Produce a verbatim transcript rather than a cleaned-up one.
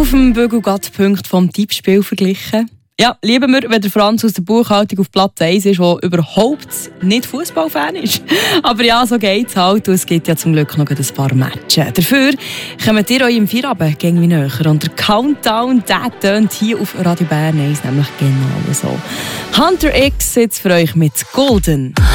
auf dem Bügelgatt-Punkt vom Tippspiel verglichen. Ja, lieber mir, wenn der Franz aus der Buchhaltung auf Platz eins ist, der überhaupt nicht Fußballfan ist. Aber ja, so geht's halt. Und es gibt ja zum Glück noch ein paar Matches. Dafür kommt ihr euch im Feierabend gegen mich näher. Und der Countdown, der tönt hier auf Radio Bern eins, nämlich genau so. Hunter X sitzt für euch mit Golden.